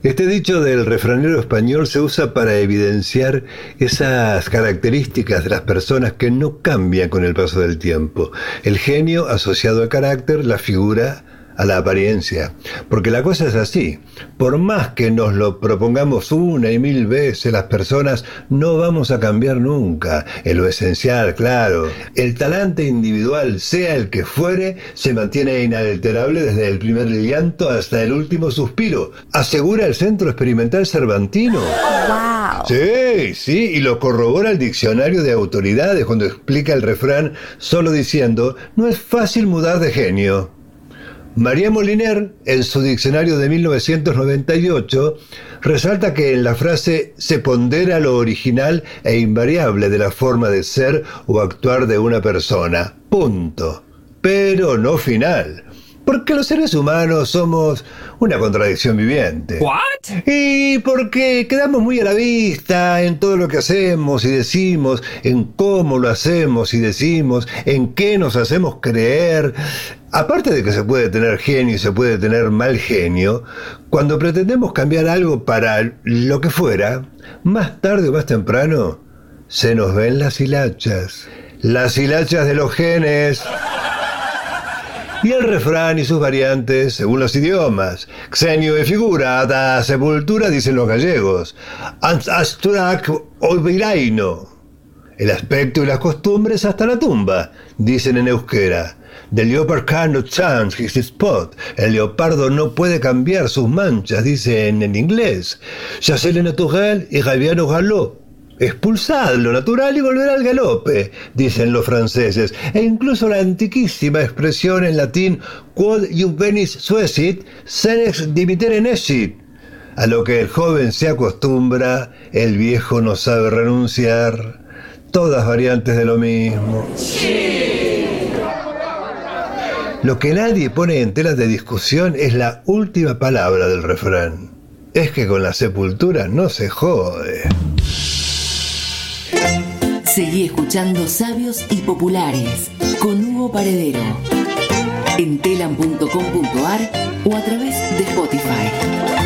Este dicho del refranero español se usa para evidenciar esas características de las personas que no cambian con el paso del tiempo. El genio asociado al carácter, la figura a la apariencia. Porque la cosa es así. Por más que nos lo propongamos una y mil veces, las personas no vamos a cambiar nunca. En lo esencial, claro. El talante individual, sea el que fuere, se mantiene inalterable desde el primer llanto hasta el último suspiro. Asegura el Centro Experimental Cervantino. ¡Wow! Sí, y lo corrobora el diccionario de autoridades cuando explica el refrán solo diciendo: no es fácil mudar de genio. María Moliner, en su diccionario de 1998, resalta que en la frase se pondera lo original e invariable de la forma de ser o actuar de una persona. Punto. Pero no final. Porque los seres humanos somos una contradicción viviente. ¿What? Y porque quedamos muy a la vista en todo lo que hacemos y decimos, en cómo lo hacemos y decimos, en qué nos hacemos creer. Aparte de que se puede tener genio y se puede tener mal genio, cuando pretendemos cambiar algo para lo que fuera, más tarde o más temprano, se nos ven las hilachas. Las hilachas de los genes. Y el refrán y sus variantes según los idiomas. Xenio e figura da sepultura, dicen los gallegos. Asturac oibiraino. El aspecto y las costumbres hasta la tumba, dicen en euskera. The leopard cannot change his spot. El leopardo no puede cambiar sus manchas, dicen en inglés. Chassez le naturel y revient au galop. Expulsad lo natural y volverá al galope, dicen los franceses. E incluso la antiquísima expresión en latín quod juvenis suesit, senex dimitere nescit. A lo que el joven se acostumbra, el viejo no sabe renunciar. Todas variantes de lo mismo. Lo que nadie pone en tela de discusión es la última palabra del refrán. Es que con la sepultura no se jode. Seguí escuchando Sabios y Populares con Hugo Paredero en telam.com.ar o a través de Spotify.